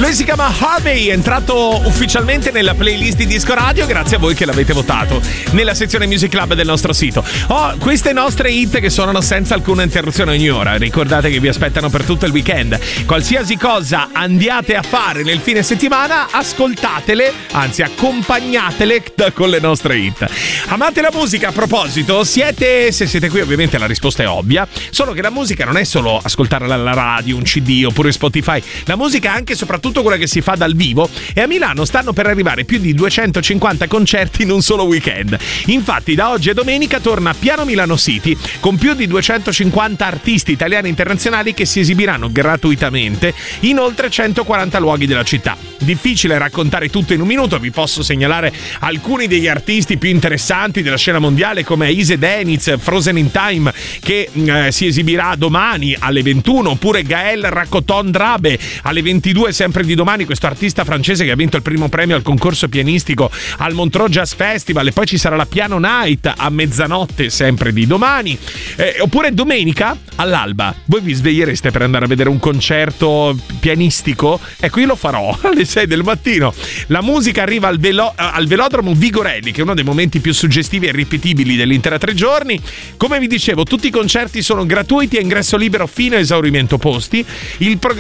Lui si chiama Harvey, è entrato ufficialmente nella playlist di Disco Radio grazie a voi che l'avete votato nella sezione Music Club del nostro sito. Queste nostre hit che suonano senza alcuna interruzione ogni ora. Ricordate che vi aspettano per tutto il weekend. Qualsiasi cosa andiate a fare nel fine settimana, ascoltatele, anzi accompagnatele con le nostre hit. Amate la musica? A proposito, se siete qui ovviamente la risposta è ovvia, solo che la musica non è solo ascoltare alla radio, un CD oppure Spotify. La musica è anche e soprattutto quella che si fa dal vivo, e a Milano stanno per arrivare più di 250 concerti in un solo weekend. Infatti da oggi a domenica torna Piano Milano City con più di 250 artisti italiani e internazionali che si esibiranno gratuitamente in oltre 140 luoghi della città. Difficile raccontare tutto in un minuto, vi posso segnalare alcuni degli artisti più interessanti della scena mondiale come Ise Deniz, Frozen in Time, che si esibirà domani alle 21, oppure Gaël Racoton Drabe alle 22 sempre di domani, questo artista francese che ha vinto il primo premio al concorso pianistico al Montreux Jazz Festival, e poi ci sarà la Piano Night a mezzanotte sempre di domani, oppure domenica all'alba voi vi svegliereste per andare a vedere un concerto pianistico? Ecco, io lo farò alle 6 del mattino. La musica arriva al Velodromo Vigorelli, che è uno dei momenti più suggestivi e ripetibili dell'intera 3 giorni. Come vi dicevo, tutti i concerti sono gratuiti e ingresso libero fino a esaurimento posti. Il programma